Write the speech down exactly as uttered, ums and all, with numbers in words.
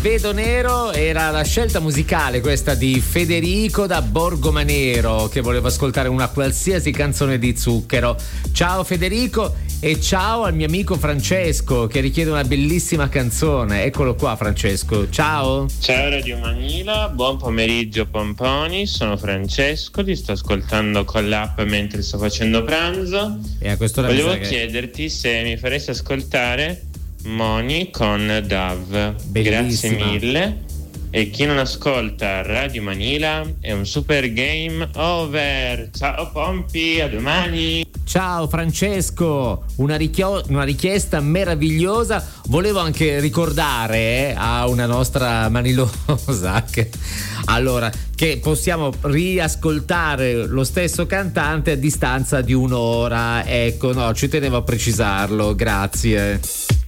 Vedo nero era la scelta musicale questa di Federico da Borgomanero, che voleva ascoltare una qualsiasi canzone di Zucchero. Ciao Federico e ciao al mio amico Francesco che richiede una bellissima canzone. Eccolo qua Francesco, ciao. Ciao Radio Manila, buon pomeriggio pomponi, sono Francesco, ti sto ascoltando con l'app mentre sto facendo pranzo e a quest'ora volevo che... chiederti se mi faresti ascoltare Money con Dove. Bellissima. Grazie mille. E chi non ascolta Radio Manila è un super game over. Ciao Pompi, a domani. Ciao Francesco, una, richio- una richiesta meravigliosa. Volevo anche ricordare eh, a una nostra manilosa che, allora, che possiamo riascoltare lo stesso cantante a distanza di un'ora. Ecco, no, ci tenevo a precisarlo, grazie.